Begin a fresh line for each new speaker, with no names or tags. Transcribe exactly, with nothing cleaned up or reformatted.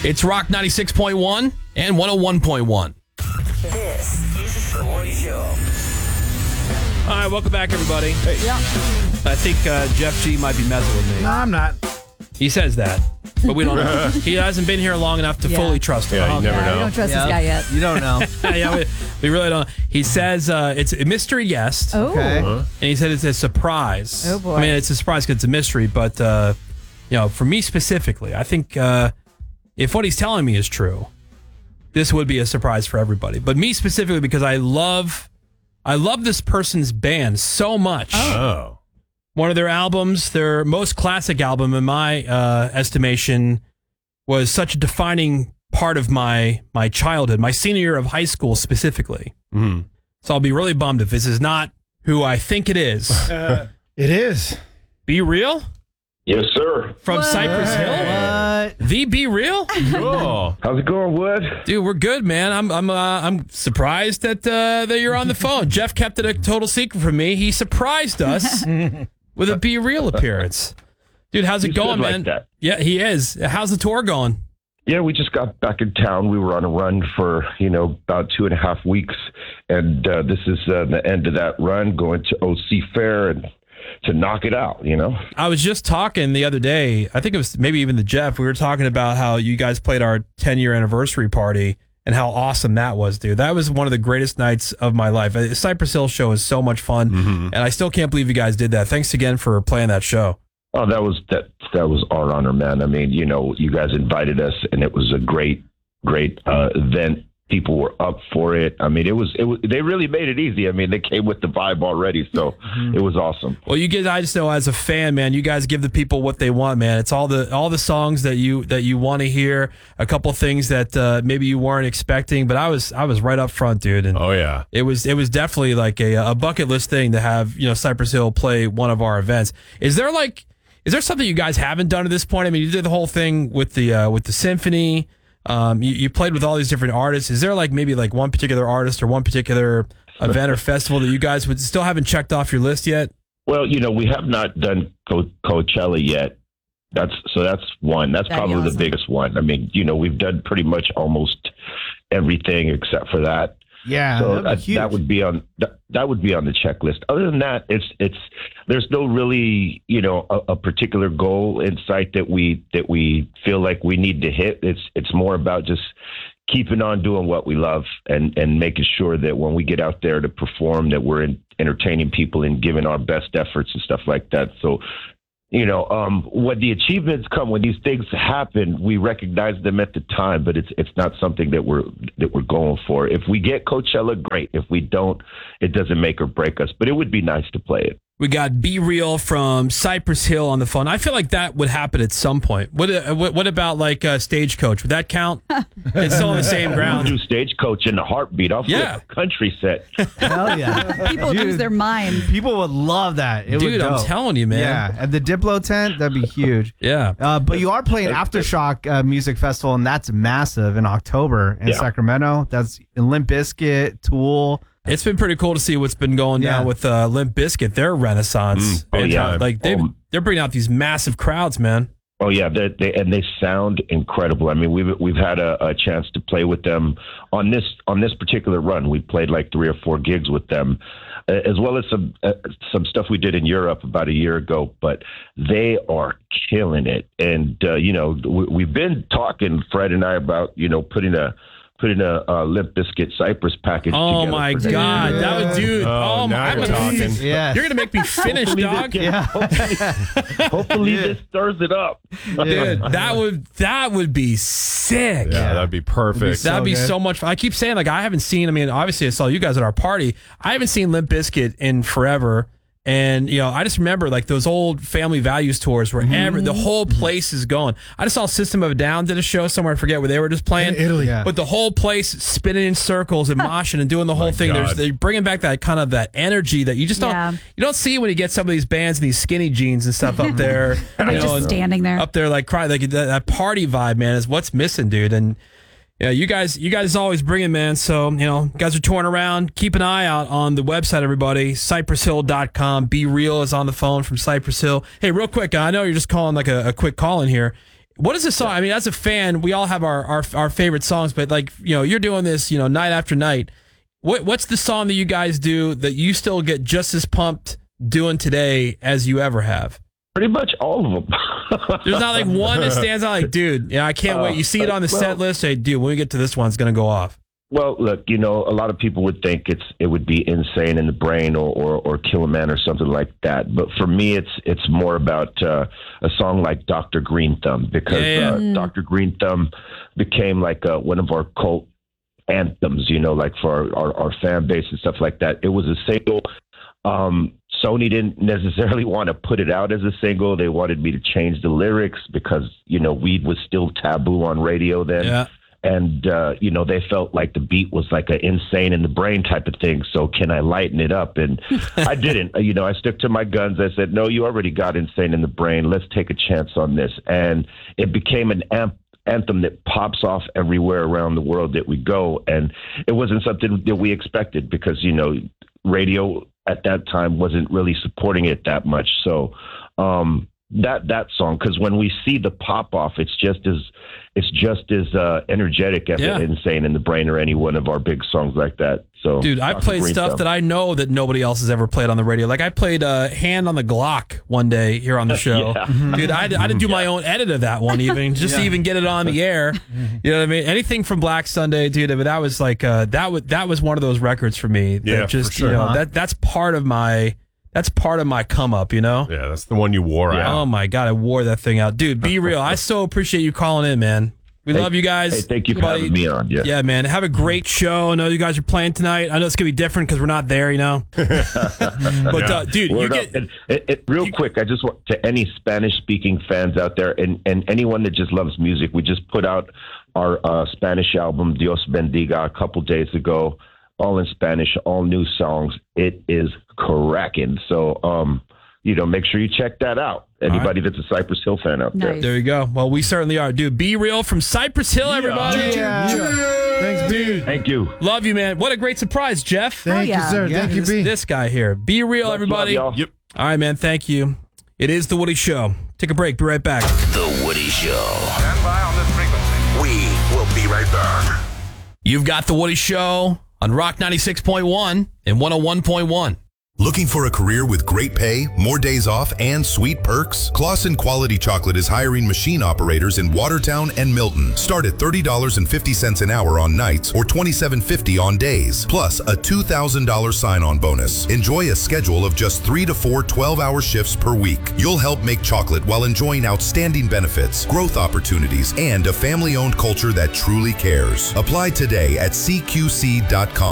It's Rock ninety-six point one and one oh one point one.
This is the Morning Show.
All right, welcome back, everybody. Hey.
Yeah.
I think uh, Jeff G might be messing with me.
No, I'm not.
He says that, but we don't know. He hasn't been here long enough to
Yeah.
fully trust him.
Yeah, you never
Yeah,
know.
we don't trust
Yeah.
this guy yet.
You don't know.
yeah, we, we really don't. He says uh, it's a mystery guest,
Oh.
Okay.
Uh-huh.
and he said it's a surprise.
Oh, boy.
I mean, it's a surprise because it's a mystery, but uh, you know, for me specifically, I think uh, if what he's telling me is true, this would be a surprise for everybody. But me specifically, because I love, I love this person's band so much.
Oh.
One of their albums, their most classic album, in my uh, estimation, was such a defining part of my my childhood, my senior year of high school specifically.
Mm-hmm.
So I'll be really bummed if this is not who I think it is.
Uh, it is.
Be Real?
Yes, sir.
From
What?
Cypress Hill?
What?
The Be Real?
Cool.
How's it going, Wood?
Dude, we're good, man. I'm I'm uh, I'm surprised that uh, that you're on the phone. Jeff kept it a total secret from me. He surprised us with a Be Real appearance. Dude, how's it
You
going,
said like
man?
that.
Yeah, he is. How's the tour going?
Yeah, we just got back in town. We were on a run for, you know, about two and a half weeks. And uh, this is uh, the end of that run, going to O C Fair and to knock it out, you know?
I was just talking the other day. I think it was maybe even the Jeff. We were talking about how you guys played our ten-year anniversary party and how awesome that was, dude. That was one of the greatest nights of my life. The Cypress Hill show is so much fun,
Mm-hmm.
and I still can't believe you guys did that. Thanks again for playing that show.
Oh, that was that that was our honor, man. I mean, you know, you guys invited us, and it was a great, great uh, event. People were up for it. I mean, it was it was they really made it easy. I mean, they came with the vibe already, so it was awesome.
Well, you guys, I just know as a fan, man, you guys give the people what they want, man. It's all the all the songs that you that you want to hear. A couple things that uh, maybe you weren't expecting, but I was I was right up front, dude. And
Oh, yeah.
It was it was definitely like a a bucket list thing to have, you know, Cypress Hill play one of our events. Is there like is there something you guys haven't done at this point? I mean, you did the whole thing with the uh, with the symphony. Um, you, you played with all these different artists. Is there like maybe like one particular artist or one particular event or festival that you guys would still haven't checked off your list yet?
Well, you know, we have not done Co- Coachella yet. That's so that's one. That's
That'd be
probably
awesome.
the biggest one. I mean, you know, we've done pretty much almost everything except for that.
Yeah,
So
that'd be
that,
huge.
that would be on that, that would be on the checklist. Other than that, it's it's there's no really you know a, a particular goal in sight that we that we feel like we need to hit. It's it's more about just keeping on doing what we love and and making sure that when we get out there to perform, that we're in, entertaining people and giving our best efforts and stuff like that. So. You know, um, when the achievements come, when these things happen, we recognize them at the time, but it's it's not something that we're that we're going for. If we get Coachella, great. If we don't, it doesn't make or break us. But it would be nice to play it.
We got Be Real from Cypress Hill on the phone. I feel like that would happen at some point. What uh, what, what about like uh, Stagecoach? Would that count? It's still on the same
We'll
ground.
do Stagecoach in a heartbeat. I'll
Yeah.
flip a country set.
Hell yeah.
People lose
Dude,
their mind.
People would love that. It
Dude,
would
I'm
dope.
telling you, man.
Yeah, and the Diplo tent, that'd be huge.
Yeah.
Uh, but you are playing Aftershock uh, Music Festival, and that's massive in October in
Yeah.
Sacramento. That's Limp Bizkit, Tool.
It's been pretty cool to see what's been going
Yeah.
down with uh, Limp Bizkit, their renaissance.
Mm. Oh,
And,
yeah.
uh, Like they
Um,
they're bringing out these massive crowds, man.
Oh yeah, they, they, and they sound incredible. I mean, we've we've had a, a chance to play with them on this on this particular run. We played like three or four gigs with them, uh, as well as some uh, some stuff we did in Europe about a year ago. But they are killing it, and uh, you know, we, we've been talking, Fred and I, about you know putting a putting a, a Limp Bizkit Cypress package.
Oh
together
my
for next
God,
year.
that would dude.
Oh,
Oh,
now
my! I'm
you're
gonna-
talking.
Yeah.
You're gonna make me finish,
Hopefully
dog.
this-
Yeah.
Hopefully, hopefully this stirs it up.
Dude, that would that would be sick.
Yeah, that'd be perfect.
so
That'd be
good.
so much fun. I keep saying, like, I haven't seen, I mean, obviously I saw you guys at our party. I haven't seen Limp Bizkit in forever. And, you know, I just remember like those old Family Values tours where every, the whole place is going. I just saw System of a Down did a show somewhere, I forget where they were just playing.
In Italy.
Yeah.
But the whole place spinning in circles and moshing and doing the whole thing. There's,
God.
they're bringing back that kind of that energy that you just don't
Yeah.
you don't see when you get some of these bands and these skinny jeans and stuff up there.
And they're
you know,
just
and-
standing there.
up there like cry like that, that party vibe, man, is what's missing, dude. And yeah, you guys, you guys always bring it, man. So, you know, you guys are touring around. Keep an eye out on the website, everybody. cypress hill dot com. Be Real is on the phone from Cypress Hill. Hey, real quick, I know you're just calling like a, a quick call in here. What is this song? I mean, as a fan, we all have our, our our favorite songs, but like, you know, you're doing this, you know, night after night. What what's the song that you guys do that you still get just as pumped doing today as you ever have?
Pretty much all of them.
There's not like one that stands out like, dude, yeah, I can't
Uh,
wait. You see it on the
well-
set list. Hey, dude, when we get to this one, it's going to go off.
Well, look, you know, a lot of people would think it's it would be Insane in the Brain or, or, or Kill a Man or something like that. But for me, it's it's more about uh, a song like Doctor Green Thumb because
Yeah, yeah.
Uh, Doctor Green Thumb became like uh, one of our cult anthems, you know, like for our, our, our fan base and stuff like that. It was a single. Um, Sony didn't necessarily want to put it out as a single. They wanted me to change the lyrics because, you know, weed was still taboo on radio then.
Yeah.
And, uh, you know, they felt like the beat was like an Insane in the Brain type of thing. So can I lighten it up? And I didn't. You know, I stuck to my guns. I said, no, you already got Insane in the Brain. Let's take a chance on this. And it became an amp. anthem that pops off everywhere around the world that we go. And it wasn't something that we expected because, you know, radio at that time wasn't really supporting it that much. So um, that that song, because when we see the pop off, it's just as it's just as uh, energetic as
Yeah.
Insane in the Brain or any one of our big songs like that. So,
Dude, I
Doctor
played
Green
stuff
Thumb.
that I know that nobody else has ever played on the radio. Like I played uh, Hand on the Glock one day here on the show.
Yeah.
Dude, I had, I had to do my own edit of that one even, just to even get it on the air. You know what I mean? Anything from Black Sunday, dude, but that was like, uh, that was, that was one of those records for me. That
Yeah,
just,
for sure.
you know,
Uh-huh.
that, that's part of my, that's part of my come up, you know?
Yeah, that's the one you wore
Yeah.
out.
Oh my God, I wore that thing out. Dude, be real. I so appreciate you calling in, man. We
Hey-
love you guys.
Hey, thank you for
buddy.
having me on. Yeah.
Yeah, man. Have a great show. I know you guys are playing tonight. I know it's going to be different because we're not there, you know? But, uh, dude, you
Word
get.
up. And, it, it, real quick, I just want to any Spanish-speaking fans out there and, and anyone that just loves music, we just put out our uh, Spanish album, Dios Bendiga, a couple days ago, all in Spanish, all new songs. It is cracking. So, um, you know, make sure you check that out. Anybody that's a Cypress Hill fan out there.
Nice.
There you go. Well, we certainly are. Dude, Be Real from Cypress Hill, everybody.
Thanks, B.
Thank you.
Love you, man. What a great surprise, Jeff.
Thank
yeah.
you, sir.
Yeah,
Thank you,
This,
B.
this guy here. Be Real,
Love
everybody.
y'all.
Yep.
All right, man. Thank you. It is The Woody Show. Take a break. Be right back.
The Woody Show. Stand by on this frequency. We will be right back.
You've got The Woody Show on Rock ninety-six point one and one oh one point one.
Looking for a career with great pay, more days off, and sweet perks? Clausen Quality Chocolate is hiring machine operators in Watertown and Milton. Start at thirty dollars and fifty cents an hour on nights or twenty-seven fifty on days, plus a two thousand dollars sign-on bonus. Enjoy a schedule of just three to four twelve-hour shifts per week. You'll help make chocolate while enjoying outstanding benefits, growth opportunities, and a family-owned culture that truly cares. Apply today at C Q C dot com.